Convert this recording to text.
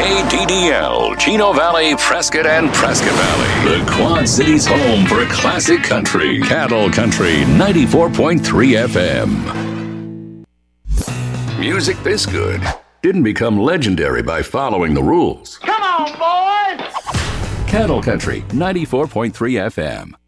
KDDL, Chino Valley, Prescott, and Prescott Valley. The Quad Cities' home for classic country. Cattle Country 94.3 FM. Music this good didn't become legendary by following the rules. Come on, boys! Cattle Country 94.3 FM.